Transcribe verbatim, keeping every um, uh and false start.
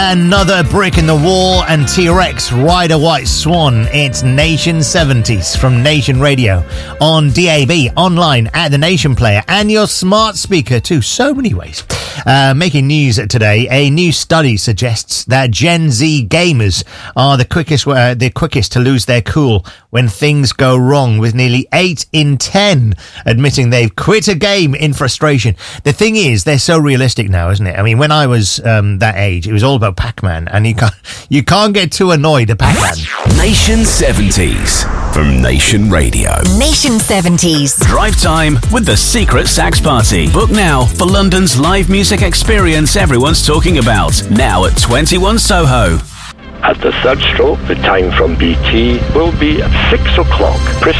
Another brick in the wall and T-Rex Ride a White Swan. It's Nation seventies from Nation Radio on D A B, online at the Nation Player and your smart speaker too. So many ways. Uh, making news today, a new study suggests that Gen Z gamers are the quickest uh, the quickest to lose their cool when things go wrong, with nearly eight in ten admitting they've quit a game in frustration. The thing is, they're so realistic now, isn't it? I mean, when I was um, that age, it was all about Pac-Man, and you can't, you can't get too annoyed at Pac-Man. Nation seventies from Nation Radio. Nation seventies. Drive time with the Secret Sax Party. Book now for London's live music experience everyone's talking about. Now at twenty-one Soho. At the third stroke, the time from B T will be at six o'clock. Precise.